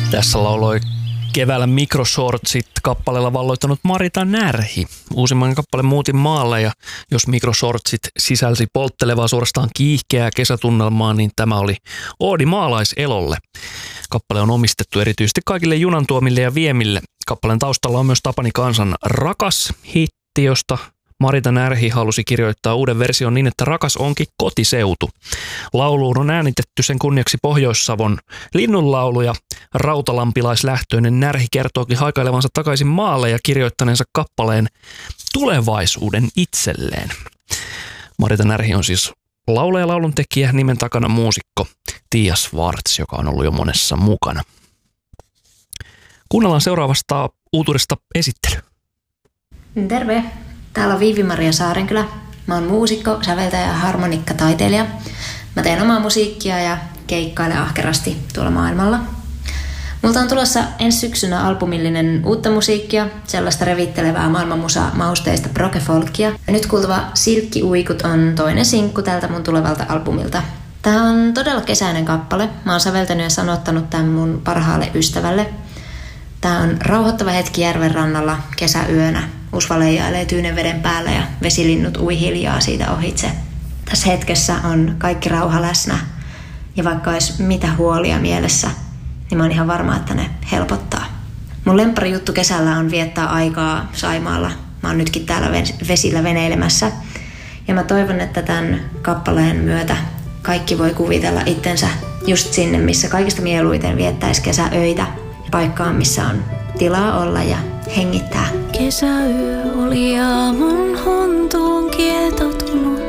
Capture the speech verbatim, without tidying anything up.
Tässä lauloi keväällä Microshortsit kappaleella valloittanut Marita Närhi. Uusimman kappale Muutin maalle, ja jos Microshortsit sisälsi polttelevaa suorastaan kiihkeää kesätunnelmaa, niin tämä oli oodi maalaiselolle. Kappale on omistettu erityisesti kaikille junantuomille ja viemille. Kappaleen taustalla on myös Tapani Kansan Rakas hitti, josta Marita Närhi halusi kirjoittaa uuden version niin, että rakas onkin kotiseutu. Lauluun on äänitetty sen kunniaksi Pohjois-Savon linnunlaulu, ja rautalampilaislähtöinen Närhi kertookin haikailevansa takaisin maalle ja kirjoittaneensa kappaleen tulevaisuuden itselleen. Marita Närhi on siis laulaja ja lauluntekijä, nimen takana muusikko Tiia Schwartz, joka on ollut jo monessa mukana. Kuunnellaan seuraavasta uutuudesta esittely. Terve! Täällä on Viivi-Maria Saarenkylä. Mä oon muusikko, säveltäjä ja harmonikkataiteilija. Mä teen omaa musiikkia ja keikkailen ahkerasti tuolla maailmalla. Multa on tulossa ensi syksynä albumillinen uutta musiikkia, sellaista revittelevää maailmanmusa-mausteista progefolkia. Ja nyt kuultava Silkkiuikut on toinen sinkku tältä mun tulevalta albumilta. Tää on todella kesäinen kappale. Mä oon säveltänyt ja sanottanut tämän mun parhaalle ystävälle. Tää on rauhoittava hetki järven rannalla kesäyönä. Usva leijailee tyynen veden päällä ja vesilinnut ui hiljaa siitä ohitse. Tässä hetkessä on kaikki rauha läsnä. Ja vaikka olisi mitä huolia mielessä, niin mä oon ihan varma, että ne helpottaa. Mun lemppari juttu kesällä on viettää aikaa Saimaalla. Mä oon nytkin täällä vesillä veneilemässä. Ja mä toivon, että tämän kappaleen myötä kaikki voi kuvitella itsensä just sinne, missä kaikista mieluiten viettäisi kesäöitä. Paikkaan, missä on tilaa olla ja hengittää. Kesäyö oli aamun hontuun kietoutunut.